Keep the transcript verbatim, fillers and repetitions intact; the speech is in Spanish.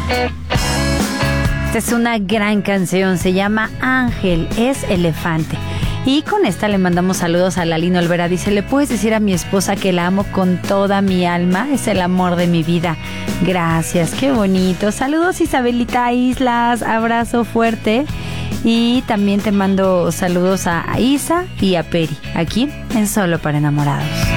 Esta es una gran canción, se llama Ángel, es Elefante. Y con esta le mandamos saludos a Lalino Olvera. Dice, ¿le puedes decir a mi esposa que la amo con toda mi alma? Es el amor de mi vida. Gracias, qué bonito. Saludos Isabelita Islas, abrazo fuerte. Y también te mando saludos a Isa y a Peri, aquí en Solo para Enamorados.